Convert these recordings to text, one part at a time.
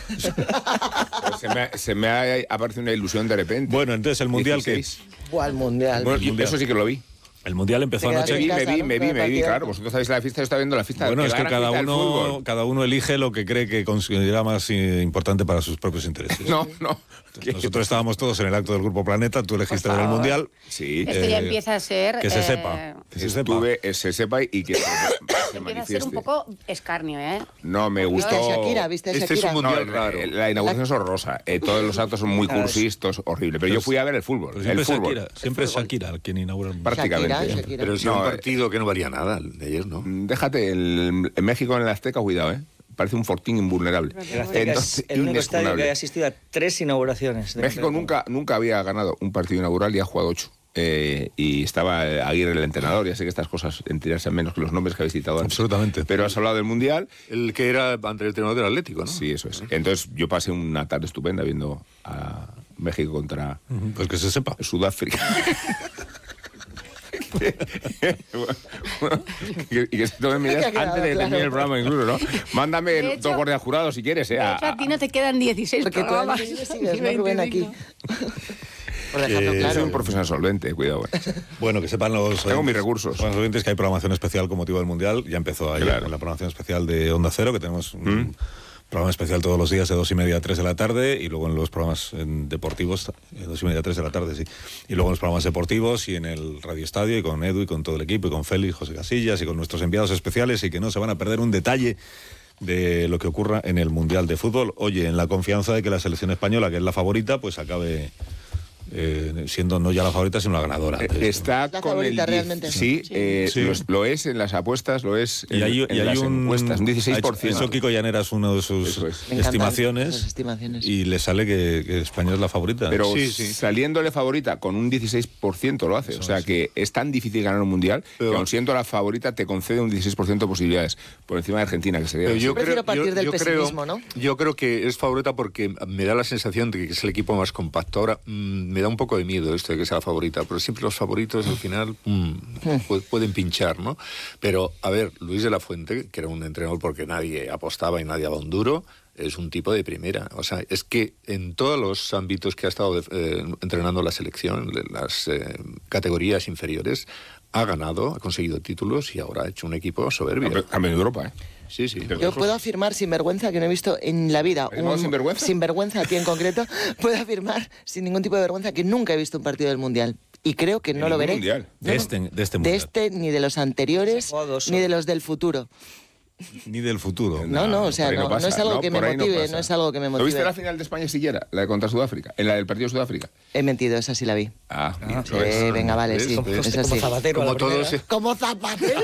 Pues se me ha aparecido una ilusión de repente. Bueno, entonces el Mundial, ¿qué? ¿Cuál Mundial? Bueno, eso sí que lo vi. El Mundial empezó anoche. Me vi, claro. Vosotros sabéis la fiesta, yo estaba viendo la fiesta. Bueno, es que cada uno elige lo que cree que considera más importante para sus propios intereses. No. Nosotros estábamos todos en el acto del Grupo Planeta, tú elegiste ver el Mundial. Sí. Esto ya empieza a ser... Que se sepa. Se sepa y que se empieza a ser un poco escarnio, ¿eh? No, me gustó... ¿Viste a Shakira? Este es un Mundial raro. La inauguración es horrorosa. Todos los actos son muy cursistas, horrible. Pero yo fui a ver el fútbol. Siempre es Shakira quien inaugura el Mundial. Prácticamente. Shakira. Pero es un partido que no valía nada de ayer, ¿no? Déjate, en México en el Azteca, cuidado, ¿eh? Parece un fortín invulnerable. El Azteca es el único estadio que ha asistido a 3 inauguraciones. México nunca había ganado un partido inaugural y ha jugado 8. Y estaba Aguirre el entrenador, ya sé que estas cosas enterarse menos que los nombres que habéis citado antes. Absolutamente. Pero has hablado del Mundial. El que era ante el entrenador del Atlético, ¿no? Sí, eso es. Entonces yo pasé una tarde estupenda viendo a México contra... Pues que se sepa. Sudáfrica. Y que se tomen medidas antes de terminar el programa incluso, ¿no? Mándame 2 guardias jurados si quieres, De hecho, a ti no te quedan 16 porque programas. Porque tú sigues, ¿no, Rubén, aquí? Por dejarlo claro. Soy un profesional solvente, cuidado. Bueno, que sepan los... Tengo mis recursos. Los oyentes que hay programación especial con motivo del Mundial. Ya empezó ayer la programación especial de Onda Cero, que tenemos... Programa especial todos los días de 2:30 a 3 de la tarde y luego en los programas deportivos, 2:30 a 3 de la tarde, sí. Y luego en los programas deportivos y en el Radio Estadio y con Edu y con todo el equipo y con Félix, José Casillas y con nuestros enviados especiales y que no se van a perder un detalle de lo que ocurra en el Mundial de Fútbol. Oye, en la confianza de que la selección española, que es la favorita, pues acabe... siendo no ya la favorita sino la ganadora. Está la con favorita el realmente. Sí, lo es en las apuestas, lo es en las encuestas, un 16%. Eso Kiko Llanera es una de sus estimaciones y le sale que España es la favorita. Pero saliéndole favorita con un 16% lo hace. Eso, o sea que es tan difícil ganar un mundial que aun siendo la favorita te concede un 16% de posibilidades por encima de Argentina, que sería... Yo prefiero partir del pesimismo, ¿no? Yo creo que es favorita porque me da la sensación de que es el equipo más compacto. Ahora, me da un poco de miedo esto de que sea la favorita, pero siempre los favoritos al final pueden pinchar, ¿no? Pero, a ver, Luis de la Fuente, que era un entrenador porque nadie apostaba y nadie daba un duro, es un tipo de primera. O sea, es que en todos los ámbitos que ha estado entrenando la selección, las categorías inferiores, ha ganado, ha conseguido títulos y ahora ha hecho un equipo soberbio. Campeón de Europa, ¿eh? Sí. Yo puedo afirmar sin vergüenza que no he visto en la vida sin vergüenza a ti en concreto, puedo afirmar sin ningún tipo de vergüenza que nunca he visto un partido del Mundial. Y creo que no lo veré. Mundial. De este Mundial. De este, ni de los anteriores, ni de los del futuro. Ni del futuro. No, o sea, no es algo que me motive, no es algo que me motive. ¿Lo viste la final de España siguiera? La de contra Sudáfrica, en la del partido de Sudáfrica. He mentido, esa sí la vi. Venga, vale, sí. Como Zapatero. Como todos. ¿Como Zapatero?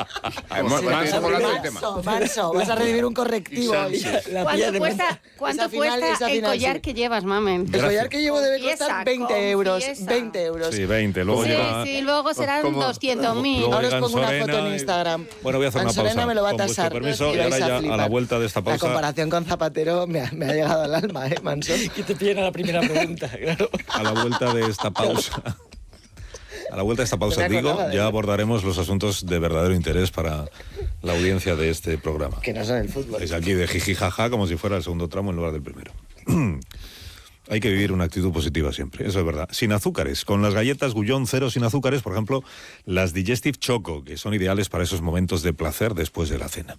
Manso, vas a recibir un correctivo. ¿Cuánto cuesta el collar que llevas, mamen? El collar que llevo debe costar 20 euros. 20 euros. Sí, 20. Luego luego serán 200.000. Ahora os pongo una foto en Instagram. Bueno, voy a hacer una pausa. Sorena me lo va a tasar. Permiso, y ahora ya a la vuelta de esta pausa... La comparación con Zapatero me ha llegado al alma, Manso. Que te piden a la primera pregunta, claro. A la vuelta de esta pausa... A la vuelta de esta pausa, ya abordaremos los asuntos de verdadero interés para la audiencia de este programa. Que no son el fútbol. Es aquí de jiji jaja, como si fuera el segundo tramo en lugar del primero. Hay que vivir una actitud positiva siempre, eso es verdad. Sin azúcares, con las galletas Gullón Cero sin azúcares, por ejemplo, las Digestive Choco, que son ideales para esos momentos de placer después de la cena.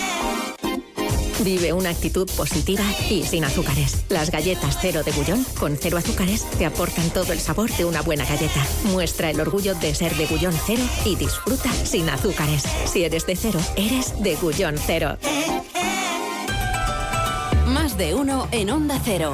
Vive una actitud positiva y sin azúcares. Las galletas Cero de Gullón, con 0 azúcares, te aportan todo el sabor de una buena galleta. Muestra el orgullo de ser de Gullón Cero y disfruta sin azúcares. Si eres de Cero, eres de Gullón Cero. Más de uno en Onda Cero.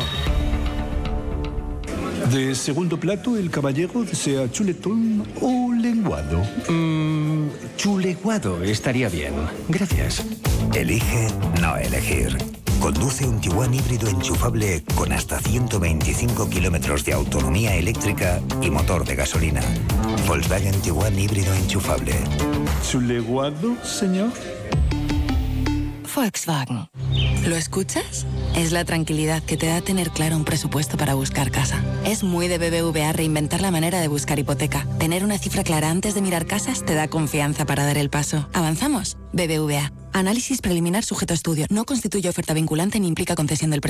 De segundo plato, el caballero desea chuletón o lenguado. Chuleguado estaría bien. Gracias. Elige no elegir. Conduce un Tiguan híbrido enchufable con hasta 125 kilómetros de autonomía eléctrica y motor de gasolina. Volkswagen Tiguan híbrido enchufable. ¿Chuleguado, señor? Volkswagen. ¿Lo escuchas? Es la tranquilidad que te da tener claro un presupuesto para buscar casa. Es muy de BBVA reinventar la manera de buscar hipoteca. Tener una cifra clara antes de mirar casas te da confianza para dar el paso. ¿Avanzamos? BBVA. Análisis preliminar sujeto a estudio. No constituye oferta vinculante ni implica concesión del precio.